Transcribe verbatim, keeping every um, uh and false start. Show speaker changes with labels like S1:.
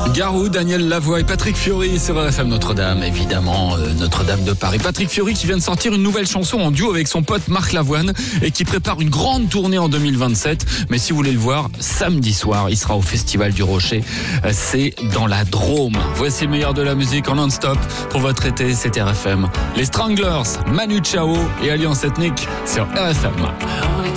S1: Garou, Daniel Lavoie et Patrick Fiori sur R F M Notre-Dame, évidemment, euh, Notre-Dame de Paris. Patrick Fiori qui vient de sortir une nouvelle chanson en duo avec son pote Marc Lavoine et qui prépare une grande tournée en deux mille vingt-sept. Mais si vous voulez le voir, samedi soir, il sera au Festival du Rocher. Euh, c'est dans la Drôme. Voici le meilleur de la musique en non-stop pour votre été, c'est R F M. Les Stranglers, Manu Chao et Alliance Ethnique sur R F M.